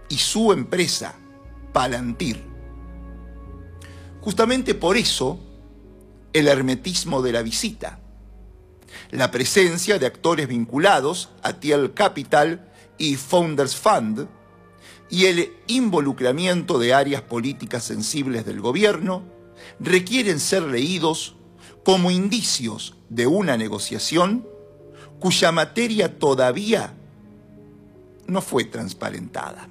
y su empresa, Palantir. Justamente por eso, el hermetismo de la visita, la presencia de actores vinculados a Thiel Capital y Founders Fund y el involucramiento de áreas políticas sensibles del gobierno requieren ser leídos como indicios de una negociación cuya materia todavía no fue transparentada.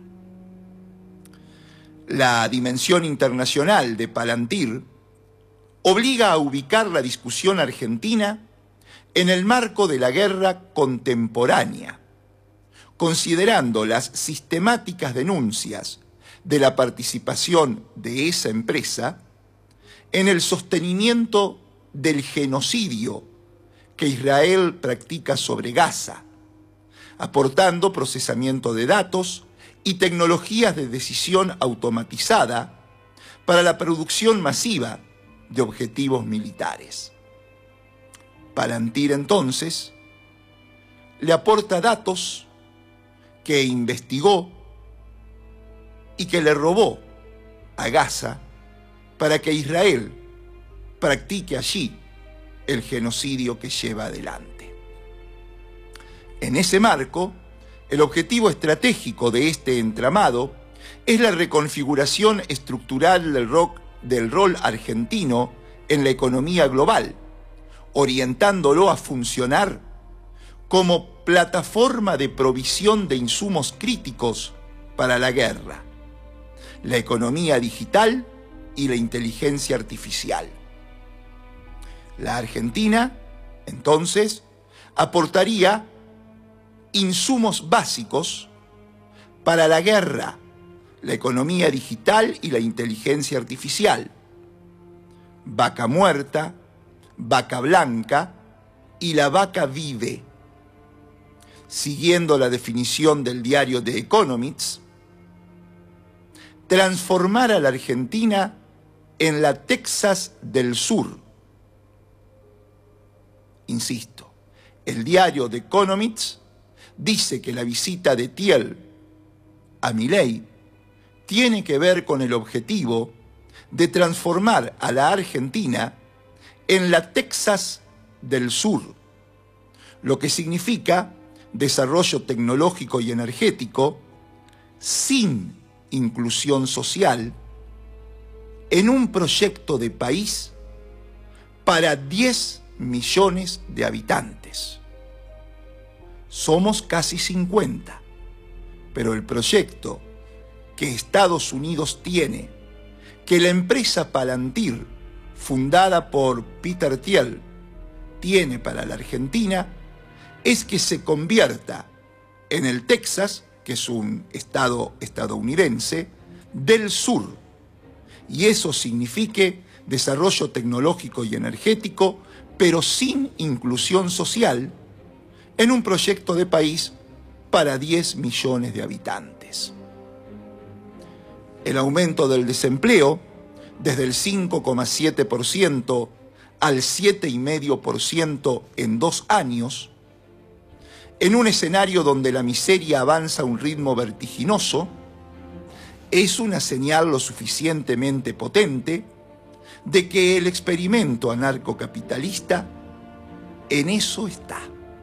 La dimensión internacional de Palantir obliga a ubicar la discusión argentina en el marco de la guerra contemporánea, considerando las sistemáticas denuncias de la participación de esa empresa en el sostenimiento del genocidio que Israel practica sobre Gaza, aportando procesamiento de datos y tecnologías de decisión automatizada para la producción masiva de objetivos militares. Palantir, entonces, le aporta datos que investigó y que le robó a Gaza para que Israel practique allí el genocidio que lleva adelante. En ese marco, el objetivo estratégico de este entramado es la reconfiguración estructural del rol argentino en la economía global, orientándolo a funcionar como plataforma de provisión de insumos críticos para la guerra, la economía digital y la inteligencia artificial. La Argentina, entonces, aportaría insumos básicos para la guerra, la economía digital y la inteligencia artificial, vaca muerta, vaca blanca y la vaca vive. Siguiendo la definición del diario The Economist, transformar a la Argentina en la Texas del Sur. Insisto, el diario The Economist dice que la visita de Thiel a Milei tiene que ver con el objetivo de transformar a la Argentina en la Texas del Sur, lo que significa desarrollo tecnológico y energético sin inclusión social en un proyecto de país para 10 millones de habitantes. Somos casi 50, pero el proyecto que Estados Unidos tiene, que la empresa Palantir, fundada por Peter Thiel, tiene para la Argentina, es que se convierta en el Texas, que es un estado estadounidense, del sur, y eso signifique desarrollo tecnológico y energético, pero sin inclusión social, en un proyecto de país para 10 millones de habitantes. El aumento del desempleo, desde el 5,7% al 7,5% en 2 años, en un escenario donde la miseria avanza a un ritmo vertiginoso, es una señal lo suficientemente potente de que el experimento anarcocapitalista en eso está.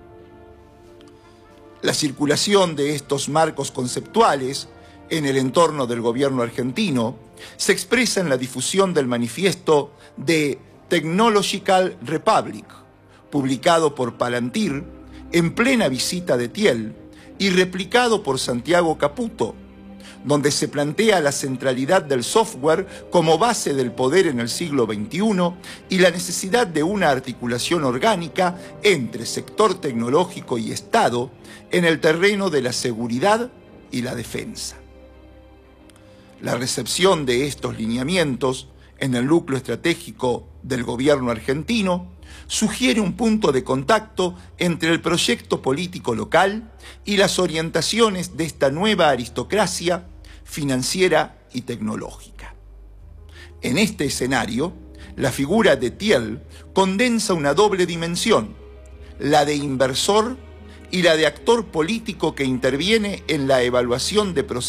La circulación de estos marcos conceptuales en el entorno del gobierno argentino se expresa en la difusión del manifiesto de Technological Republic, publicado por Palantir en plena visita de Thiel y replicado por Santiago Caputo, donde se plantea la centralidad del software como base del poder en el siglo XXI y la necesidad de una articulación orgánica entre sector tecnológico y Estado en el terreno de la seguridad y la defensa. La recepción de estos lineamientos en el núcleo estratégico del gobierno argentino sugiere un punto de contacto entre el proyecto político local y las orientaciones de esta nueva aristocracia financiera y tecnológica. En este escenario, la figura de Thiel condensa una doble dimensión, la de inversor y la de actor político que interviene en la evaluación de procesos